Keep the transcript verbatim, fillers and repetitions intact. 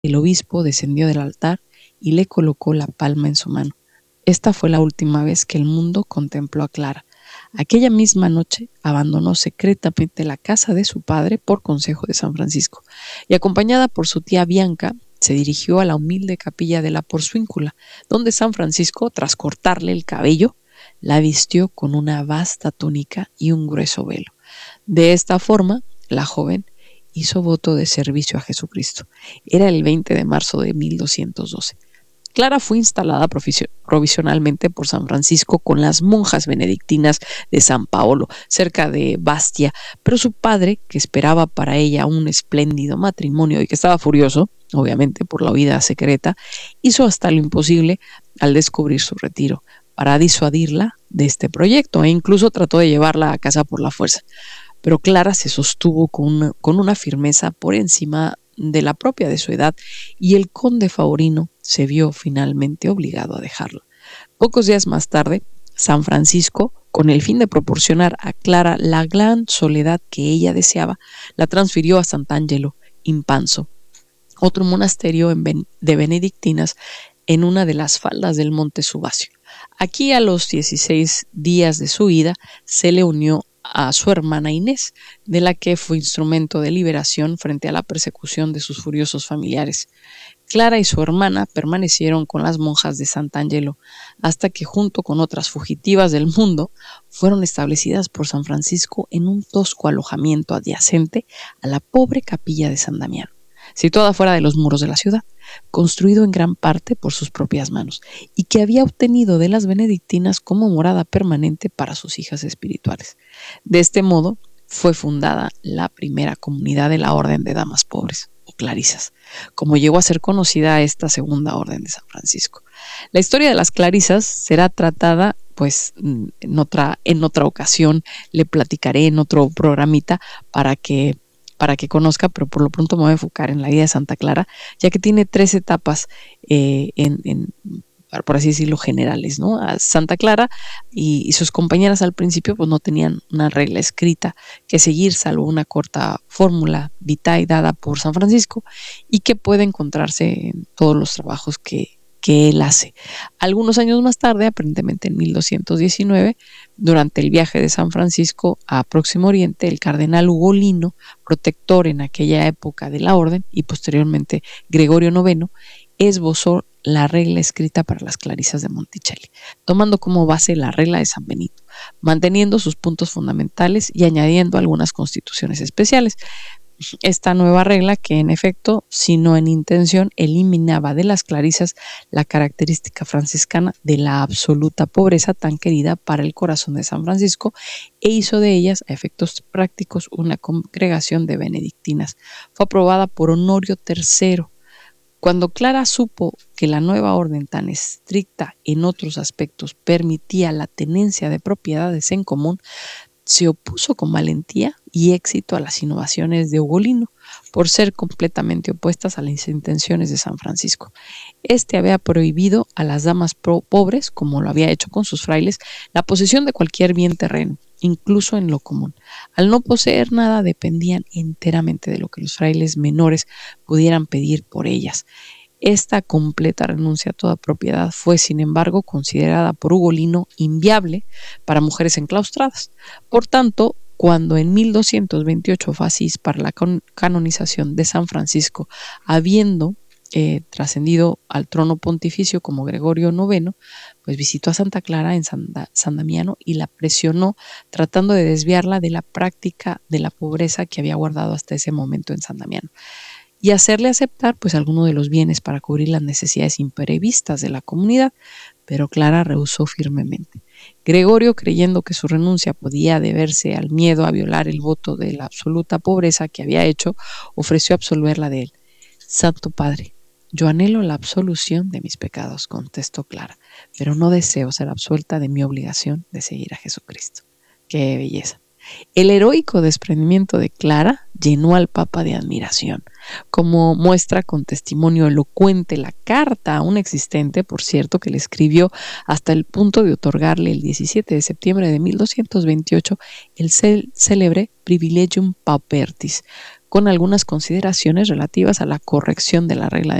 el obispo descendió del altar y le colocó la palma en su mano. Esta fue la última vez que el mundo contempló a Clara. Aquella misma noche abandonó secretamente la casa de su padre por consejo de San Francisco y, acompañada por su tía Bianca, se dirigió a la humilde capilla de la Porciúncula, donde San Francisco, tras cortarle el cabello, la vistió con una vasta túnica y un grueso velo. De esta forma, la joven hizo voto de servicio a Jesucristo. Era el veinte de marzo de mil doscientos doce. Clara fue instalada provisionalmente por San Francisco con las monjas benedictinas de San Paolo, cerca de Bastia, pero su padre, que esperaba para ella un espléndido matrimonio y que estaba furioso, obviamente, por la vida secreta, hizo hasta lo imposible al descubrir su retiro para disuadirla de este proyecto e incluso trató de llevarla a casa por la fuerza. Pero Clara se sostuvo con una, con una firmeza por encima de la propia de su edad, y el conde Favorino se vio finalmente obligado a dejarla. Pocos días más tarde, San Francisco, con el fin de proporcionar a Clara la gran soledad que ella deseaba, la transfirió a Sant'Angelo in Panzo, otro monasterio en ben, de benedictinas en una de las faldas del monte Subasio. Aquí, a los dieciséis días de su ida, se le unió a su hermana Inés, de la que fue instrumento de liberación frente a la persecución de sus furiosos familiares. Clara y su hermana permanecieron con las monjas de Sant'Angelo hasta que, junto con otras fugitivas del mundo, fueron establecidas por San Francisco en un tosco alojamiento adyacente a la pobre capilla de San Damiano, situada fuera de los muros de la ciudad, construido en gran parte por sus propias manos, y que había obtenido de las benedictinas como morada permanente para sus hijas espirituales. De este modo fue fundada la primera comunidad de la Orden de Damas Pobres, o Clarisas, como llegó a ser conocida esta segunda orden de San Francisco. La historia de las Clarisas será tratada pues en otra, en otra ocasión, le platicaré en otro programita para que para que conozca, pero por lo pronto me voy a enfocar en la vida de Santa Clara, ya que tiene tres etapas, eh, en, en, por así decirlo, generales, ¿no? A Santa Clara y, y sus compañeras al principio pues no tenían una regla escrita que seguir, salvo una corta fórmula vitae dada por San Francisco y que puede encontrarse en todos los trabajos que, que él hace. Algunos años más tarde, aparentemente en mil doscientos diecinueve, durante el viaje de San Francisco a Próximo Oriente, el cardenal Ugolino, protector en aquella época de la orden, y posteriormente Gregorio noveno, esbozó la regla escrita para las Clarisas de Monticelli, tomando como base la regla de San Benito, manteniendo sus puntos fundamentales y añadiendo algunas constituciones especiales. Esta nueva regla, que en efecto, si no en intención, eliminaba de las Clarisas la característica franciscana de la absoluta pobreza tan querida para el corazón de San Francisco, e hizo de ellas, a efectos prácticos, una congregación de benedictinas. Fue aprobada por Honorio tercero. Cuando Clara supo que la nueva orden, tan estricta en otros aspectos, permitía la tenencia de propiedades en común, se opuso con valentía y éxito a las innovaciones de Ugolino, por ser completamente opuestas a las intenciones de San Francisco. Este había prohibido a las damas pobres, como lo había hecho con sus frailes, la posesión de cualquier bien terreno, incluso en lo común. Al no poseer nada, dependían enteramente de lo que los frailes menores pudieran pedir por ellas. Esta completa renuncia a toda propiedad fue, sin embargo, considerada por Ugolino inviable para mujeres enclaustradas. Por tanto, cuando en mil doscientos veintiocho fue así para la canonización de San Francisco, habiendo eh, trascendido al trono pontificio como Gregorio noveno, pues visitó a Santa Clara en San, da, San Damiano y la presionó, tratando de desviarla de la práctica de la pobreza que había guardado hasta ese momento en San Damiano, y hacerle aceptar pues algunos de los bienes para cubrir las necesidades imprevistas de la comunidad, pero Clara rehusó firmemente. Gregorio, creyendo que su renuncia podía deberse al miedo a violar el voto de la absoluta pobreza que había hecho, ofreció absolverla de él. Santo Padre, yo anhelo la absolución de mis pecados, contestó Clara, pero no deseo ser absuelta de mi obligación de seguir a Jesucristo. ¡Qué belleza! El heroico desprendimiento de Clara llenó al Papa de admiración, como muestra con testimonio elocuente la carta aún existente, por cierto, que le escribió hasta el punto de otorgarle el diecisiete de septiembre de mil doscientos veintiocho el célebre Privilegium Paupertis, con algunas consideraciones relativas a la corrección de la regla